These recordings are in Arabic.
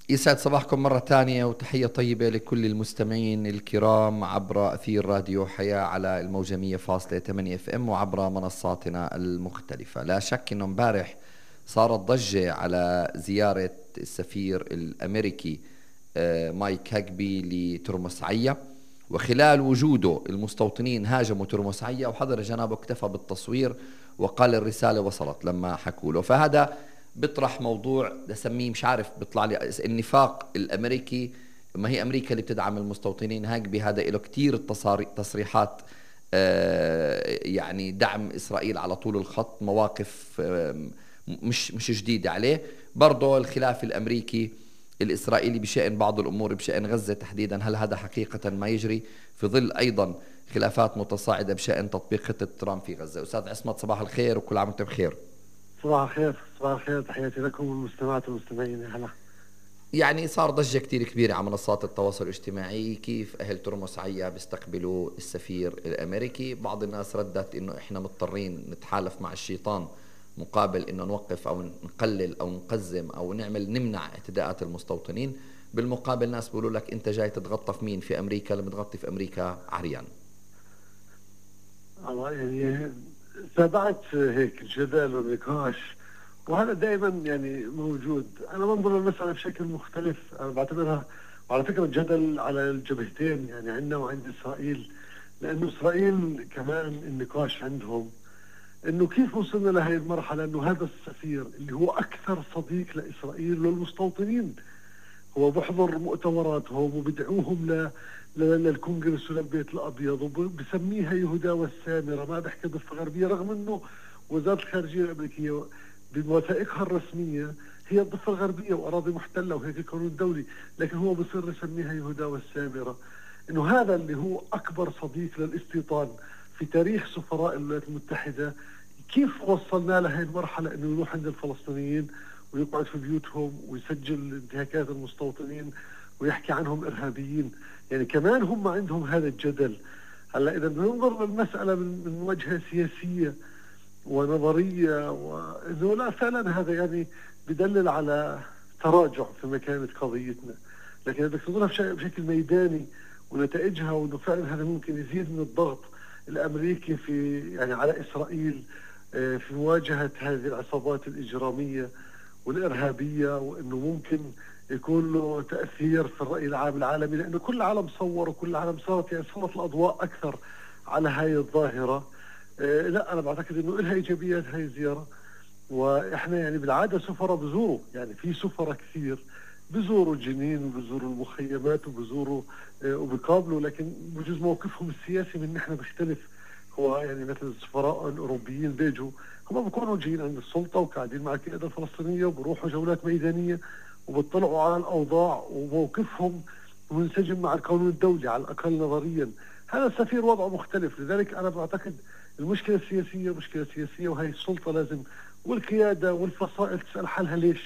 يسعد صباحكم مرة ثانية وتحية طيبة لكل المستمعين الكرام عبر أثير راديو حياة على الموجة 100.8 اف ام وعبر منصاتنا المختلفة. لا شك أنه امبارح صارت ضجة على زيارة السفير الأمريكي مايك هاجبي لترمس عيا، وخلال وجوده المستوطنين هاجموا ترمس عيا وحضر جنابه اكتفى بالتصوير وقال الرسالة وصلت لما حكوا له. فهذا بيطرح موضوع بسميه مش عارف بيطلع لي النفاق الامريكي. ما هي امريكا اللي بتدعم المستوطنين هاك بهذا له كثير تصريحات يعني دعم اسرائيل على طول الخط، مواقف مش جديده عليه. برضه الخلاف الامريكي الاسرائيلي بشان بعض الامور بشان غزه تحديدا، هل هذا حقيقه ما يجري في ظل ايضا خلافات متصاعده بشان تطبيق خطه ترامب في غزه؟ استاذ عصمت صباح الخير وكل عام وانت بخير. صباح الخير، صباح الخير، تحياتي لكم والمستمعات والمستمعين. يا هلا. يعني صار ضجة كتير كبيرة على منصات التواصل الاجتماعي كيف أهل ترمس عيا بيستقبلوا السفير الأمريكي. بعض الناس ردت إنه إحنا مضطرين نتحالف مع الشيطان مقابل إنه نوقف أو نقلل أو نقزم أو نمنع اعتداءات المستوطنين. بالمقابل ناس بيقولوا لك أنت جاي تتغطى في مين؟ في أمريكا؟ لما تغطي في أمريكا عريان. الله يعني تابعت هيك الجدل والنقاش، وهذا دائما يعني موجود. انا بنظر للمساله بشكل مختلف، انا بعتبرها وعلى فكره الجدل على الجبهتين، يعني عندنا وعند اسرائيل، لانه اسرائيل كمان النقاش عندهم انه كيف وصلنا لهي المرحله انه هذا السفير اللي هو اكثر صديق لاسرائيل للمستوطنين هو بحضر مؤتمراتهم وبدعوهم للكونغرس وللبيت الابيض وبسميها يهودا والسامره، ما بحكي ضفه غربيه، رغم انه وزاره الخارجيه الامريكيه بوثائقها الرسميه هي الضفه الغربيه واراضي محتله وهيك القانون الدولي، لكن هو بصير يسميها يهودا والسامره. انه هذا اللي هو اكبر صديق للاستيطان في تاريخ سفراء الولايات المتحده، كيف وصلنا لهي المرحله انه يروح عند الفلسطينيين ويقعد في بيوتهم ويسجل انتهاكات المستوطنين ويحكي عنهم إرهابيين؟ يعني كمان هم عندهم هذا الجدل. هلا إذا بننظر للمسألة من وجهة سياسية ونظرية، وإنه لا فعلا هذا يعني بدلل على تراجع في مكانة قضيتنا، لكن إذا بدك تنظرها بشكل ميداني ونتائجها، وإنه فعلا هذا ممكن يزيد من الضغط الأمريكي في يعني على إسرائيل في مواجهة هذه العصابات الإجرامية والإرهابية، وإنه ممكن يكون له تأثير في الرأي العام العالمي، لأنه كل العالم صور وكل العالم صارت يعني سلط الأضواء أكثر على هاي الظاهرة. لا أنا بعتقد إنه لها إيجابيات هاي الزيارة. وإحنا يعني بالعادة سفراء بزوروا، يعني في سفراء كثير بزوروا جنين وبزوروا المخيمات وبزوروا وبيقابلوا، لكن بجوز موقفهم السياسي من نحن بيختلف. هو يعني مثل السفراء الأوروبيين بيجوا هم بيكونوا جايين عند السلطة وقاعدين مع القيادة الفلسطينية وبروحوا جولات ميدانية وبيطلعوا على الأوضاع وموقفهم منسجم مع القانون الدولي على الأقل نظريا. هذا السفير وضعه مختلف، لذلك أنا بعتقد المشكلة السياسية مشكلة سياسية، وهي السلطة لازم والقيادة والفصائل تسأل حالها ليش.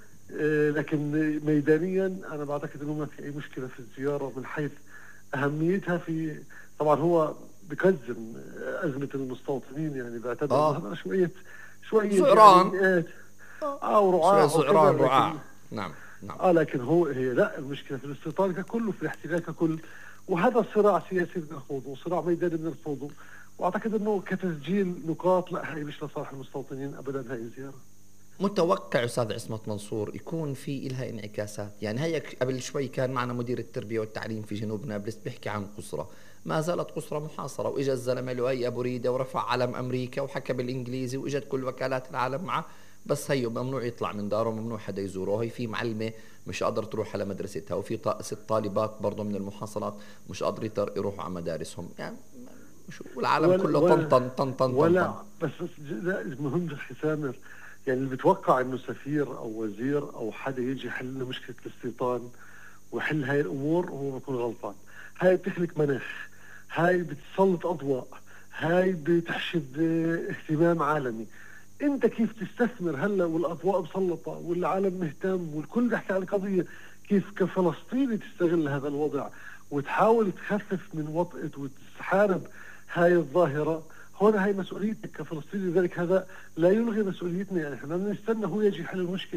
لكن ميدانيا أنا بعتقد أنه ما في أي مشكلة في الزيارة من حيث أهميتها. في طبعا هو بكزم أزمة المستوطنين، يعني بعتبر أنه آه، هذا شوية زعران. يعني آه، شوية ورعاع وكذا، زعران لكن رعاع. نعم نعم. لكن هي لا، المشكلة في الاستيطان ككل وفي الاحتلال ككل، وهذا صراع سياسي بدنا نخوضه وصراع ميداني بدنا نخوضه. واعتقد انه كتسجيل نقاط، لا هي مش لصالح المستوطنين ابدا هاي الزيارة. متوقع أستاذ عصمت منصور يكون في إلها انعكاسات؟ يعني هي قبل شوي كان معنا مدير التربية والتعليم في جنوب نابلس بيحكي عن قصرة، ما زالت قصرى محاصرة، وإجا الزلمة لؤي أبو ريدة ورفع علم أمريكا وحكى بالإنجليزي وإجت كل وكالات العالم معه، بس هيو ممنوع يطلع من داره، ممنوع حدا يزوره. هي في معلمة مش قادر تروح على مدرستها، وفي ست طالبات برضه من المحاصرات مش قادرين يروحوا على مدارسهم. يعني شو العالم ولا كله طن ولا طن طن طن طن طن. بس لا، المهم اخي سامر، يعني اللي بتوقع انه سفير او وزير او حدا يجي يحل لنا مشكله الاستيطان ويحل هاي الامور هو بيكون غلطان. هاي بتخلق مناخ، هاي بتسلط اضواء، هاي بتحشد اهتمام عالمي. انت كيف تستثمر هلا والاضواء مسلطه والعالم مهتم والكل بيحكي عن القضيه، كيف كفلسطيني تستغل هذا الوضع وتحاول تخفف من وطأة وتحارب هاي الظاهره؟ هون هاي مسؤوليتك كفلسطيني، لذلك هذا لا يلغي مسؤوليتنا. يعني احنا بدنا نستنى هو يجي يحل المشكله،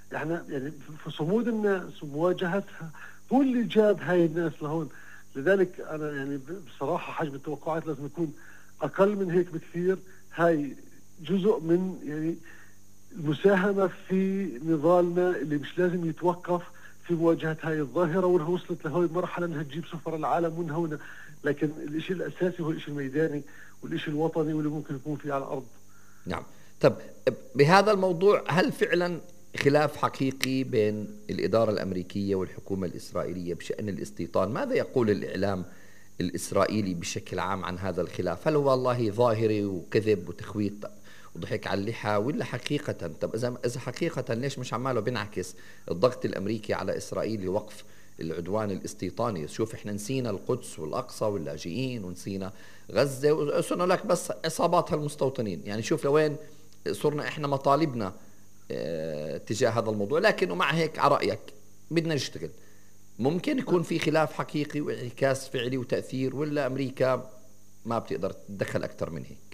احنا يعني في صمود الناس ومواجهتها هو اللي جاب هاي الناس لهون. لذلك انا يعني بصراحه حجم التوقعات لازم يكون اقل من هيك بكثير. هاي جزء من يعني المساهمه في نضالنا اللي مش لازم يتوقف في مواجهه هاي الظاهره، وانها وصلت لهي المرحله انها تجيب سفر العالم من هنا. لكن الشيء الاساسي هو الشيء الميداني والشيء الوطني واللي ممكن يكون فيه على الارض. نعم. طب بهذا الموضوع، هل فعلا خلاف حقيقي بين الإدارة الأمريكية والحكومة الإسرائيلية بشأن الاستيطان؟ ماذا يقول الإعلام الإسرائيلي بشكل عام عن هذا الخلاف؟ هل هو والله ظاهري وكذب وتخويط وضحك على اللحى، ولا حقيقة؟ طب إذا حقيقة ليش مش عماله بينعكس الضغط الأمريكي على إسرائيل لوقف العدوان الاستيطاني؟ شوف احنا نسينا القدس والأقصى واللاجئين، ونسينا غزة، وصرنا لك بس عصابات المستوطنين. يعني شوف لوين صرنا احنا مطالبنا تجاه هذا الموضوع. لكن ومع هيك على رأيك بدنا نشتغل، ممكن يكون في خلاف حقيقي وانعكاس فعلي وتأثير، ولا أمريكا ما بتقدر تدخل أكثر من هيك؟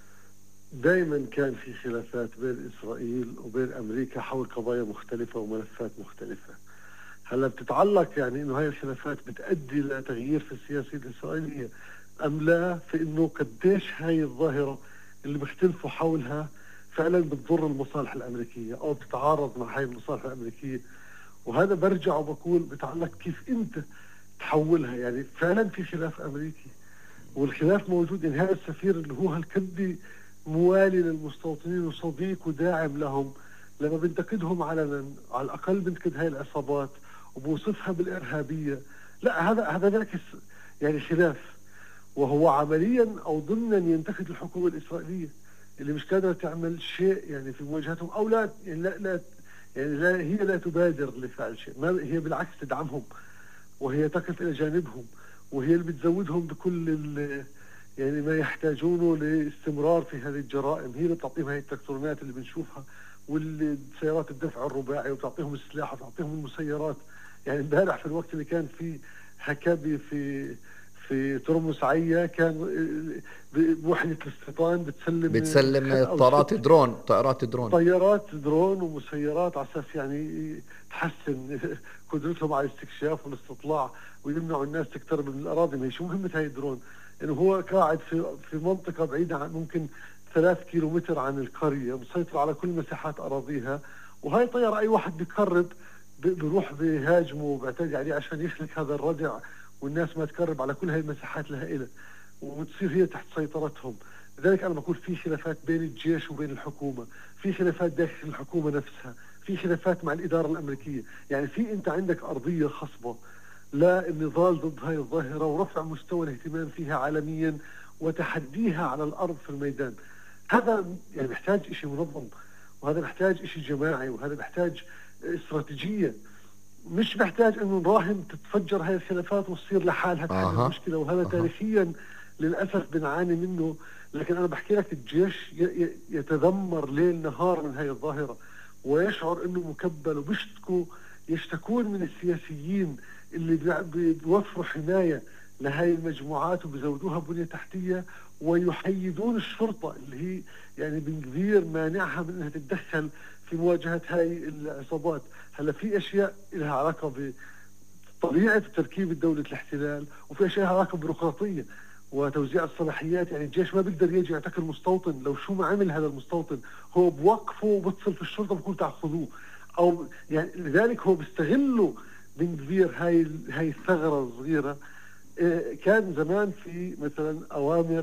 دائما كان في خلافات بين إسرائيل وبين أمريكا حول قضايا مختلفة وملفات مختلفة. هلا بتتعلق يعني إنه هاي الخلافات بتؤدي لتغيير في السياسة الإسرائيلية أم لا، في إنه قديش هاي الظاهرة اللي بيختلفوا حولها فعلا بتضر المصالح الأمريكية أو بتتعارض مع هاي المصالح الأمريكية. وهذا برجع وبقول بتعلق كيف أنت تحولها. يعني فعلا في خلاف أمريكي، والخلاف موجود. يعني هذا السفير اللي هو هالكدي موالي للمستوطنين وصديق وداعم لهم، لما بنتقدهم علنا على الأقل بنتقد هاي العصابات وبوصفها بالإرهابية، لا هذا بيعكس يعني خلاف. وهو عمليا أو ضمنا ينتقد الحكومة الإسرائيلية اللي مش قادرة تعمل شيء يعني في مواجهتهم، أو لا يعني لا يعني لا هي لا تبادر لفعل شيء، ما هي بالعكس تدعمهم وهي تقف إلى جانبهم، وهي اللي بتزودهم بكل يعني ما يحتاجونه لاستمرار في هذه الجرائم. هي اللي بتعطيهم هذه التكترونات اللي بنشوفها والسيارات الدفع الرباعي، وتعطيهم السلاح وتعطيهم المسيرات. يعني امبارح في الوقت اللي كان في حكابي في ترمس عيا، كان بوحدة الاستيطان بتسلم طائرات درون طيارات درون ومسيرات على اساس يعني تحسن قدرتهم على الاستكشاف والاستطلاع ويمنعوا الناس تقترب من الاراضي. ما هي شو مهمه هاي الدرون؟ انه هو قاعد في منطقه بعيده عن ممكن 3 كيلومتر عن القريه، مسيطر على كل مساحات اراضيها. وهاي طياره اي واحد بيقرب بيروح بيهاجمه وبيعتدي عليه عشان يخلق هذا الردع، والناس ما تقرب على كل هاي المساحات الهائله وتصير هي تحت سيطرتهم. لذلك أنا بقول في خلافات بين الجيش وبين الحكومة، في خلافات داخل الحكومة نفسها، في خلافات مع الإدارة الأمريكية. يعني في أنت عندك أرضية خصبة للنضال ضد هاي الظاهرة ورفع مستوى الاهتمام فيها عالميا وتحديها على الأرض في الميدان. هذا يعني محتاج إشي منظم، وهذا محتاج إشي جماعي، وهذا محتاج استراتيجية. مش محتاج انه نراهن تتفجر هاي الخلافات وتصير لحالها تحل المشكله. وهذا تاريخيا للاسف بنعاني منه. لكن انا بحكي لك الجيش يتذمر ليل نهار من هاي الظاهره، ويشعر انه مكبل، يشتكون من السياسيين اللي بيوفروا حمايه لهاي المجموعات وبيزودوها بنيه تحتيه، ويحيدون الشرطه اللي هي يعني بن كبير مانعها من انها تتدخل في مواجهه هاي العصابات. هلا في اشياء لها علاقه بطبيعه تركيب دوله الاحتلال، وفي اشياء لها علاقه ببيروقراطيه وتوزيع الصلاحيات. يعني الجيش ما بيقدر يجي يعتقل مستوطن لو شو ما عمل هذا المستوطن، هو بوقفه وبتصل في الشرطه بقول تاخذوه. او يعني لذلك هو بيستغلوا بن كبير هاي الثغره الصغيره. كان زمان في مثلا اوامر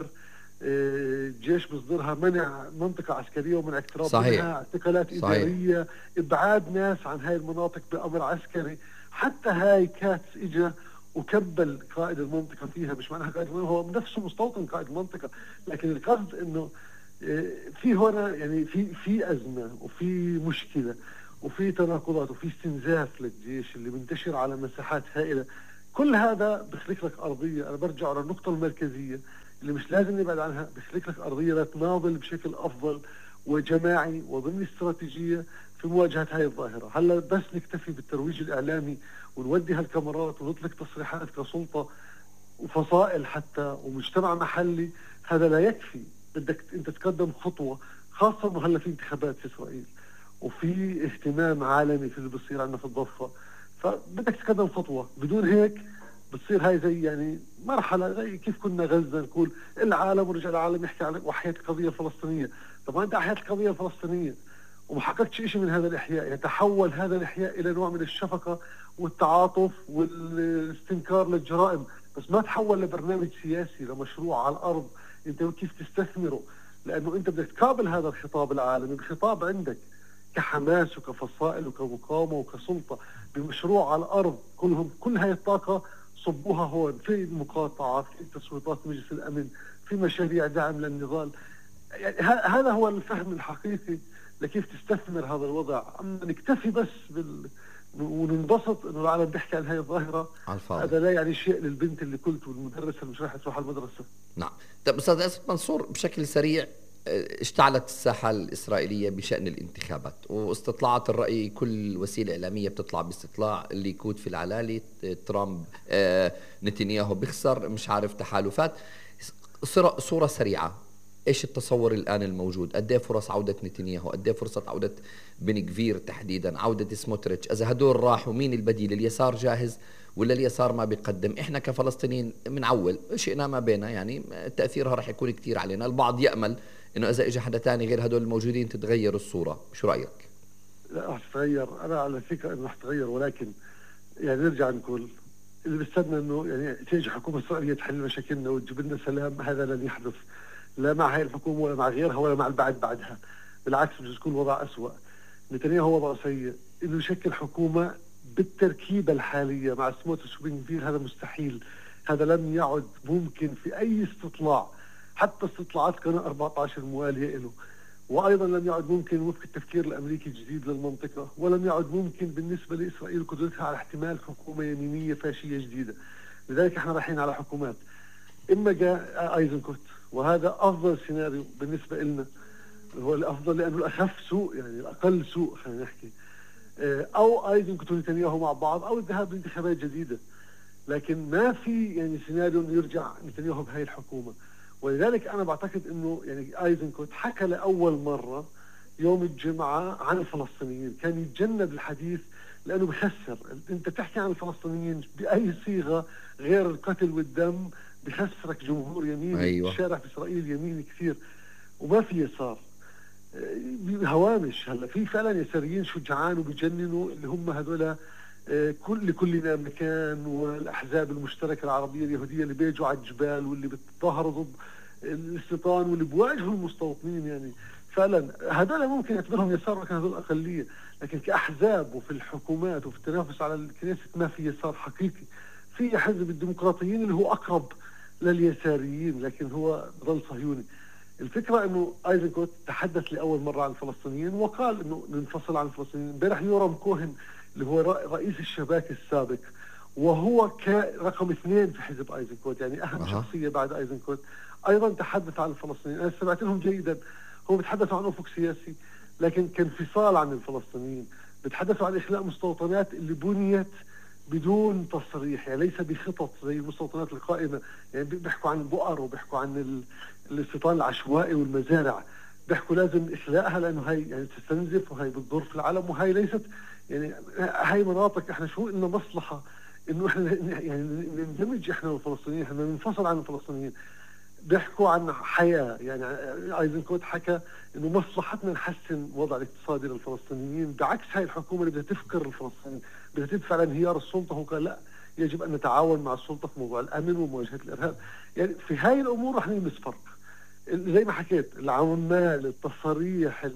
الجيش بيصدرها منع منطقة عسكرية ومنع اقتراب منها، اعتقالات إدارية، إبعاد ناس عن هاي المناطق بأمر عسكري. حتى هاي كاتس إجا وكبل قائد المنطقة فيها. مش معناها قائد المنطقة هو نفسه مستوطن قائد المنطقة، لكن القصد إنه في هنا يعني في أزمة وفي مشكلة وفي تناقضات وفي استنزاف للجيش اللي منتشر على مساحات هائلة. كل هذا بخلق لك أرضية. أنا برجع على النقطة المركزية اللي مش لازم نبعد عنها، بخلق لك أرضية لتناضل بشكل أفضل وجماعي وضمن استراتيجية في مواجهة هاي الظاهرة. هلا بس نكتفي بالترويج الإعلامي ونودي هالكاميرات ونطلق تصريحات كسلطة وفصائل حتى ومجتمع محلي، هذا لا يكفي. بدك أنت تقدم خطوة، خاصة إنه هلا في انتخابات في إسرائيل، وفي اهتمام عالمي في اللي بصير عندنا في الضفة. فبدك تقدم خطوة، بدون هيك بتصير هاي زي يعني مرحلة زي كيف كنا غزة نقول العالم ورجع العالم يحكي عن وحياة القضية الفلسطينية. طب أنت أحيات القضية الفلسطينية وما حققتش شيء من هذا الإحياء، يتحول هذا الإحياء إلى نوع من الشفقة والتعاطف والاستنكار للجرائم، بس ما تحول لبرنامج سياسي لمشروع على الأرض أنت كيف تستثمره. لأنه أنت بدك تقابل هذا الخطاب العالمي بخطاب عندك كحماس وكفصائل وكمقاومة وكسلطة، بمشروع على الأرض. كل هاي الطاقة صبوها هون في المقاطعة، في تصويتات مجلس الأمن، في مشاريع دعم للنضال. يعني هذا هو الفهم الحقيقي لكيف تستثمر هذا الوضع. أما نكتفي بس وننبسط انه العالم بيحكي عن هاي الظاهره على الفاضي، هذا لا يعني شيء للبنت اللي قلت والمدرسه اللي مش راح تروح على المدرسه. نعم. طيب أستاذ أسد منصور، بشكل سريع، اشتعلت الساحة الإسرائيلية بشأن الانتخابات واستطلاعات الرأي، كل وسيلة إعلامية بتطلع باستطلاع، اللي يكون في العلالي ترامب، نتنياهو بيخسر، مش عارف تحالفات. صورة سريعة، ايش التصور الآن الموجود؟ قد ايه فرص عودة نتنياهو؟ قد ايه فرصة عودة بن غفير تحديدا؟ عودة سموتريتش؟ اذا هدول راحوا مين البديل؟ اليسار جاهز ولا اليسار ما بيقدم؟ احنا كفلسطينيين بنعول شئنا ما بينا، يعني تأثيرها راح يكون كتير علينا. البعض يأمل انه اذا اجى حدا تاني غير هدول الموجودين تتغير الصورة. شو رأيك؟ لا راح تتغير، انا على فكره انه راح تتغير، ولكن يعني نرجع نقول اللي بيستنى انه يعني تيجي حكومه اسرائيليه تحل مشاكلنا وتجيب لنا سلام، هذا لن يحدث لا مع هاي الحكومه ولا مع غيرها ولا مع البعد بعدها. بالعكس بده يكون الوضع اسوء. نتنياهو وضعه سيء، انه يشكل حكومه بالتركيبه الحاليه مع سموتريتش وبن غفير هذا مستحيل. هذا لم يعد ممكن في اي استطلاع، حتى استطلاعات قناه 14 مواليه له. وايضا لم يعد ممكن وفق التفكير الامريكي الجديد للمنطقه، ولم يعد ممكن بالنسبه لاسرائيل قدرتها على احتمال حكومه يمينيه فاشيه جديده. لذلك احنا رايحين على حكومات، اما جاء ايزنكوت وهذا افضل سيناريو بالنسبه لنا، هو الافضل لانه الاخف سوء، يعني الاقل سوء خلينا نحكي، او ايزنكوت ونتنياهو مع بعض، او الذهاب لانتخابات جديده. لكن ما في يعني سيناريو انه يرجع نتنياهو بهاي الحكومه. ولذلك انا بعتقد انه يعني ايزنكوت حكى لاول مره يوم الجمعه عن الفلسطينيين، كان يتجنب الحديث لانه بخسر. انت تحكي عن الفلسطينيين باي صيغه غير القتل والدم بخسرك جمهور يميني. أيوة. الشارع في اسرائيل يميني كثير وما في يسار، هوامش. هلا في فعلا يساريين شجعان وبيجننوا اللي هم هذول لكلنا مكان، والاحزاب المشتركه العربيه اليهوديه اللي بيجوا على الجبال واللي بتظاهروا ضد الاستيطان واللي بواجهوا المستوطنين. يعني فعلا هذول ممكن يعتبرهم يسار لكن هذول اقليه، لكن كاحزاب وفي الحكومات وفي التنافس على الكنيست ما في يسار حقيقي. في حزب الديمقراطيين اللي هو اقرب لليساريين لكن هو ظل صهيوني. الفكرة انه ايزنكوت تحدث لاول مرة عن الفلسطينيين وقال انه ننفصل عن الفلسطينيين. امبارح يورام كوهن اللي هو رئيس الشباك السابق وهو رقم 2 في حزب ايزنكوت، يعني اهم شخصية بعد ايزنكوت، ايضا تحدث عن الفلسطينيين. انا سمعت لهم جيدا، هم بيتحدثوا عن افق سياسي لكن كانفصال عن الفلسطينيين. بيتحدثوا عن اخلاء مستوطنات اللي بنيت بدون تصريح، يعني ليس بخطط زي المستوطنات القائمة. يعني بيحكوا عن بؤر وبيحكوا عن الاستيطان العشوائي والمزارع، بيحكوا لازم إخلاءها لأنه هاي يعني تستنزف وهي بتضر في العالم، وهي ليست يعني هاي مناطق احنا شو لنا مصلحة انه احنا يعني نندمج احنا والفلسطينيين، احنا ننفصل عن الفلسطينيين. بيحكوا عن حياة، يعني ايزنكوت حكى انه مصلحتنا نحسن وضع الاقتصادي للفلسطينيين، بعكس هاي الحكومة اللي بدها تفكر الفلسطينيين، بدها تدفع لانهيار السلطة. هو قال لا، يجب ان نتعاون مع السلطة في موضوع الامن ومواجهة الارهاب. يعني في هاي الامور رح نلمس فرق. زي ما حكيت، العمال، التصاريح،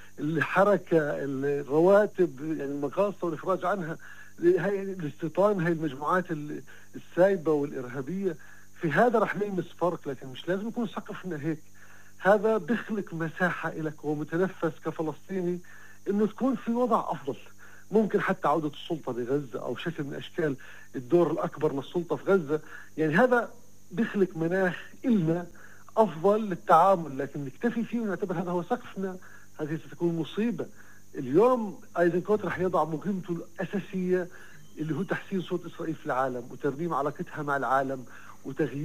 الحركة، الرواتب، يعني المقاصة والإفراج عنها، هاي الاستيطان، هاي المجموعات السايبة والإرهابية، في هذا رح نلمس فرق. لكن مش لازم يكون سقفنا هيك. هذا بيخلق مساحة لك ومتنفس كفلسطيني إنه تكون في وضع أفضل. ممكن حتى عودة السلطة بغزة أو شكل من أشكال الدور الأكبر للسلطة في غزة. يعني هذا بيخلق مناخ إلنا أفضل للتعامل، لكن نكتفي فيه ونعتبر هذا هو سقفنا، هذه ستكون مصيبة. اليوم ايزنكوت رح يضع مهمته الأساسية اللي هو تحسين صوت إسرائيل في العالم وترميم علاقتها مع العالم وتغيير